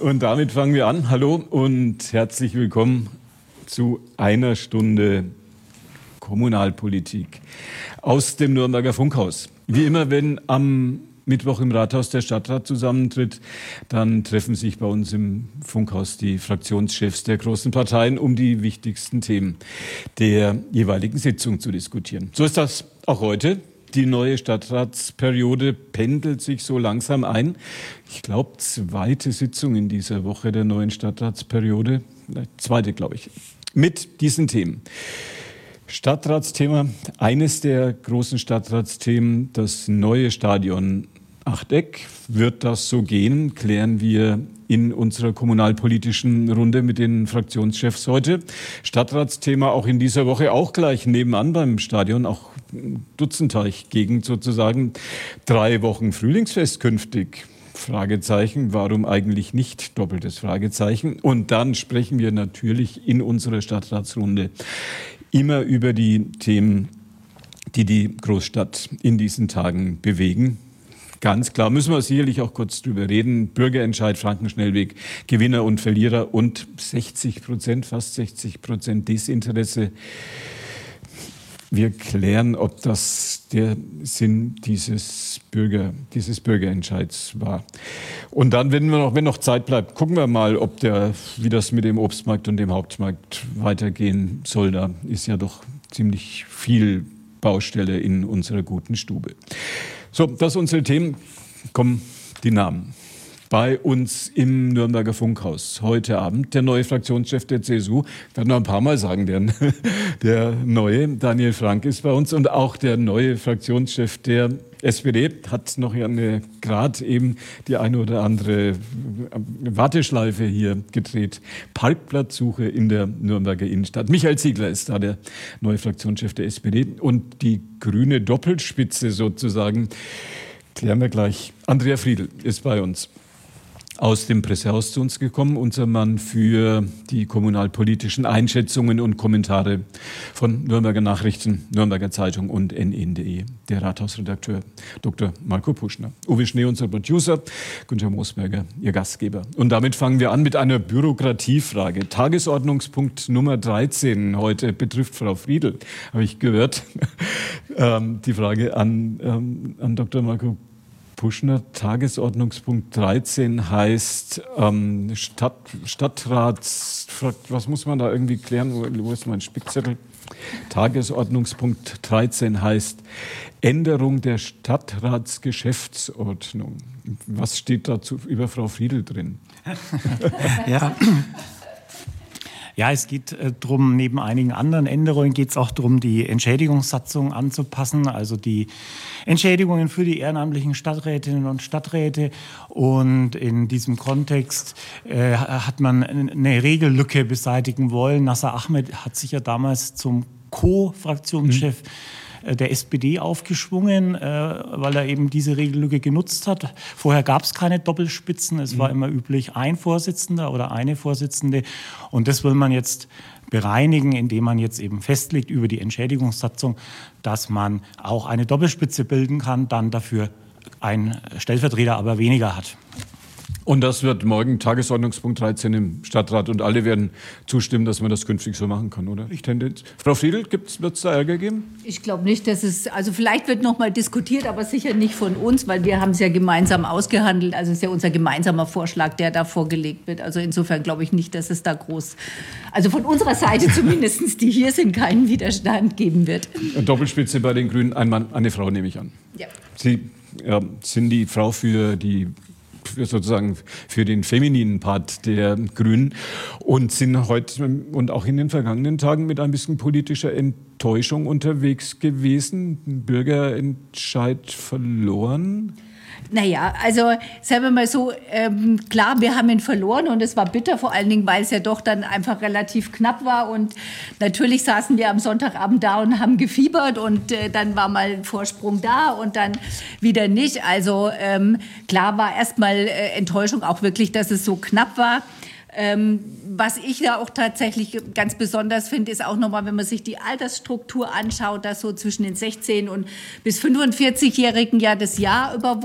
Und damit fangen wir an. Hallo und herzlich willkommen zu einer Stunde Kommunalpolitik aus dem Nürnberger Funkhaus. Wie immer, wenn am Mittwoch im Rathaus der Stadtrat zusammentritt, dann treffen sich bei uns im Funkhaus die Fraktionschefs der großen Parteien, um die wichtigsten Themen der jeweiligen Sitzung zu diskutieren. So ist das auch heute. Die neue Stadtratsperiode pendelt sich so langsam ein. Ich glaube, zweite Sitzung in dieser Woche der neuen Stadtratsperiode. Zweite, glaube ich. Mit diesen Themen. Stadtratsthema, eines der großen Stadtratsthemen, das neue Stadion Achteck. Wird das so gehen, klären wir in unserer kommunalpolitischen Runde mit den Fraktionschefs heute. Stadtratsthema auch in dieser Woche, auch gleich nebenan beim Stadion, auch Dutzenteich-Gegend sozusagen. 3 Wochen Frühlingsfest künftig. Fragezeichen, warum eigentlich nicht? Doppeltes Fragezeichen. Und dann sprechen wir natürlich in unserer Stadtratsrunde immer über die Themen, die die Großstadt in diesen Tagen bewegen. Ganz klar, müssen wir sicherlich auch kurz drüber reden. Bürgerentscheid, Frankenschnellweg, Gewinner und Verlierer und 60%, fast 60% Desinteresse. Wir klären, ob das der Sinn dieses Bürgerentscheids war. Und dann, wenn noch Zeit bleibt, gucken wir mal, wie das mit dem Obstmarkt und dem Hauptmarkt weitergehen soll. Da ist ja doch ziemlich viel Baustelle in unserer guten Stube. So, das sind unsere Themen. Kommen die Namen. Bei uns im Nürnberger Funkhaus heute Abend der neue Fraktionschef der CSU. Ich werde noch ein paar Mal sagen, der neue Daniel Frank ist bei uns und auch der neue Fraktionschef der SPD hat noch gerade eben die eine oder andere Warteschleife hier gedreht. Parkplatzsuche in der Nürnberger Innenstadt. Michael Ziegler ist da der neue Fraktionschef der SPD und die grüne Doppelspitze sozusagen klären wir gleich. Andrea Friedl ist bei uns. Aus dem Pressehaus zu uns gekommen, unser Mann für die kommunalpolitischen Einschätzungen und Kommentare von Nürnberger Nachrichten, Nürnberger Zeitung und NN.de. Der Rathausredakteur Dr. Marco Puschner. Uwe Schnee, unser Producer, Günther Moosberger, Ihr Gastgeber. Und damit fangen wir an mit einer Bürokratiefrage. Tagesordnungspunkt Nummer 13 heute betrifft Frau Friedl, habe ich gehört. Die Frage an Dr. Marco Puschner. Tagesordnungspunkt 13 heißt Stadtrats... Was muss man da irgendwie klären? Wo ist mein Spickzettel? Tagesordnungspunkt 13 heißt Änderung der Stadtratsgeschäftsordnung. Was steht dazu über Frau Friedl drin? Ja, es geht darum, neben einigen anderen Änderungen geht es auch darum, die Entschädigungssatzung anzupassen, also die Entschädigungen für die ehrenamtlichen Stadträtinnen und Stadträte. Und in diesem Kontext hat man eine Regellücke beseitigen wollen. Nasser Ahmed hat sich ja damals zum Co-Fraktionschef der SPD aufgeschwungen, weil er eben diese Regellücke genutzt hat. Vorher gab es keine Doppelspitzen, es war immer üblich ein Vorsitzender oder eine Vorsitzende. Und das will man jetzt bereinigen, indem man jetzt eben festlegt über die Entschädigungssatzung, dass man auch eine Doppelspitze bilden kann, dann dafür ein Stellvertreter aber weniger hat. Und das wird morgen Tagesordnungspunkt 13 im Stadtrat und alle werden zustimmen, dass man das künftig so machen kann, oder? Tendenz. Frau Friedl, wird es da Ärger geben? Ich glaube nicht, also vielleicht wird noch mal diskutiert, aber sicher nicht von uns, weil wir haben es ja gemeinsam ausgehandelt. Also es ist ja unser gemeinsamer Vorschlag, der da vorgelegt wird. Also insofern glaube ich nicht, dass es da also von unserer Seite zumindest, die hier sind, keinen Widerstand geben wird. Doppelspitze bei den Grünen, ein Mann, eine Frau nehme ich an. Ja. Sie sind die Frau für den femininen Part der Grünen und sind heute und auch in den vergangenen Tagen mit ein bisschen politischer Enttäuschung unterwegs gewesen. Bürgerentscheid verloren. Naja, also sagen wir mal so, klar, wir haben ihn verloren und es war bitter, vor allen Dingen, weil es ja doch dann einfach relativ knapp war und natürlich saßen wir am Sonntagabend da und haben gefiebert und dann war mal ein Vorsprung da und dann wieder nicht. Also klar war erstmal Enttäuschung auch wirklich, dass es so knapp war. Was ich ja auch tatsächlich ganz besonders finde, ist auch nochmal, wenn man sich die Altersstruktur anschaut, dass so zwischen den 16- und bis 45-Jährigen ja das Jahr über